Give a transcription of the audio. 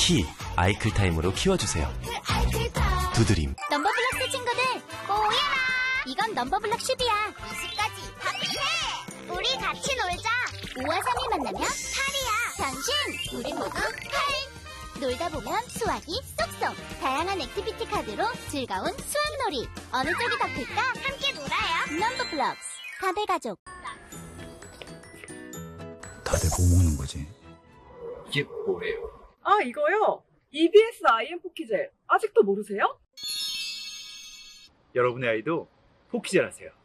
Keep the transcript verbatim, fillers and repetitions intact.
키 아이클타임으로 키워주세요. 두드림. 넘버블럭스 친구들 모여라. 이건 넘버블럭 슈비야. 이십까지 합체. 우리 같이 놀자. 오와 삼이 만나면 팔이야. 당신 우리 모두 팔. 놀다 보면 수학이 쏙쏙. 다양한 액티비티 카드로 즐거운 수학놀이. 어느 쪽이 더 클까? 함께 놀아요. 넘버블럭스 다들 가족. 다들 뭐 먹는 거지? 이게 뭐예요? 아, 이거요? 이비에스 아이엠 포키젤. 아직도 모르세요? 여러분의 아이도 포키젤 하세요.